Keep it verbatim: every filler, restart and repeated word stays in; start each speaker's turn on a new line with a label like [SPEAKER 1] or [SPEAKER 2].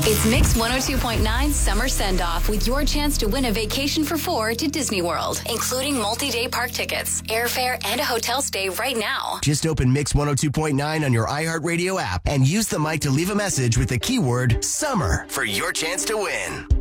[SPEAKER 1] It's Mix one oh two point nine Summer Send-Off with your chance to win a vacation for four to Disney World, including multi-day park tickets, airfare, and a hotel stay right now.
[SPEAKER 2] Just open Mix one oh two point nine on your iHeartRadio app and use the mic to leave a message with the keyword SUMMER for your chance to win.